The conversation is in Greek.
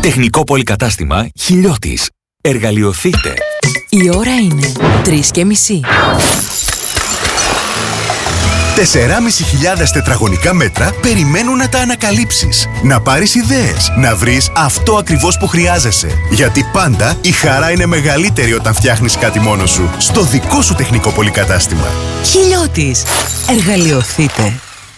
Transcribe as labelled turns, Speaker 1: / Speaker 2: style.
Speaker 1: Τεχνικό πολυκατάστημα Χιλιώτης. Εργαλειοθείτε.
Speaker 2: Η ώρα είναι 3:30.
Speaker 3: 4.500 τετραγωνικά μέτρα περιμένουν να τα ανακαλύψεις. Να πάρεις ιδέες, να βρεις αυτό ακριβώς που χρειάζεσαι. Γιατί πάντα η χαρά είναι μεγαλύτερη όταν φτιάχνεις κάτι μόνος σου. Στο δικό σου τεχνικό πολυκατάστημα.
Speaker 2: Χιλιώτης. Εργαλειοθείτε.